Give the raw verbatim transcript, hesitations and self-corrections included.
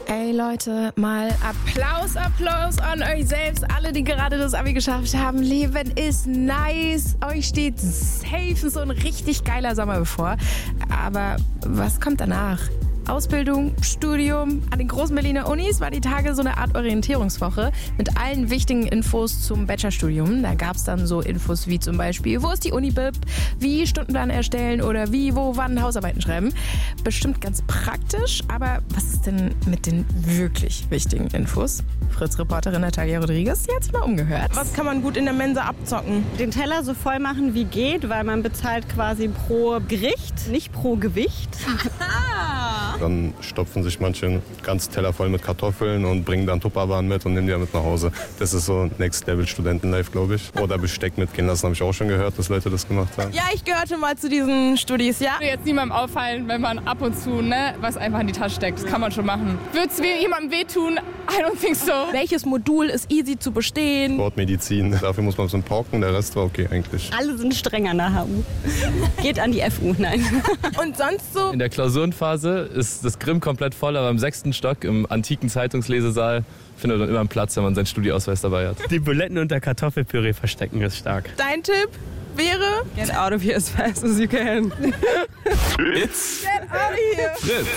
Ey Leute, mal Applaus, Applaus an euch selbst. Alle, die gerade das Abi geschafft haben. Leben ist nice. Euch steht safe so ein richtig geiler Sommer bevor. Aber was kommt danach? Ausbildung, Studium. An den großen Berliner Unis war die Tage so eine Art Orientierungswoche mit allen wichtigen Infos zum Bachelorstudium. Da gab es dann so Infos wie zum Beispiel, wo ist die Uni-Bib, wie Stundenplan erstellen oder wie, wo, wann Hausarbeiten schreiben. Bestimmt ganz praktisch, aber was ist denn mit den wirklich wichtigen Infos? Fritz-Reporterin Natalia Rodriguez, die hat's mal umgehört. Was kann man gut in der Mensa abzocken? Den Teller so voll machen wie geht, weil man bezahlt quasi pro Gericht, nicht pro Gewicht. Dann stopfen sich manche einen ganzen Teller voll mit Kartoffeln und bringen dann Tupperwaren mit und nehmen die mit nach Hause. Das ist so Next-Level-Studentenlife, glaube ich. Oder Besteck mitgehen lassen, habe ich auch schon gehört, dass Leute das gemacht haben. Ja, ich gehörte mal zu diesen Studis, ja? Jetzt niemandem auffallen, wenn man ab und zu ne, was einfach in die Tasche steckt. Das kann man schon machen. Würde es jemandem wehtun? I don't think so. Welches Modul ist easy zu bestehen? Sportmedizin, dafür muss man ein bisschen pauken, der Rest war okay eigentlich. Alle sind streng an der H U. Geht an die F U, nein. Und sonst so? In der Klausurenphase ist das Grimm komplett voll, aber im sechsten Stock im antiken Zeitungslesesaal findet man immer einen Platz, wenn man seinen Studieausweis dabei hat. Die Buletten unter Kartoffelpüree verstecken ist stark. Dein Tipp wäre? Get out of here as fast as you can. It's Get out of here. Fritz.